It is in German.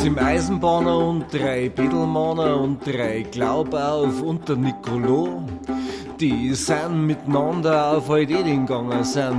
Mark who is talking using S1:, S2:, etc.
S1: 7 Eisenbahner und 3 Bedelmanner und 3 Glaubauf und der Nicolo. Die sind miteinander auf Halt Eding gegangen, sind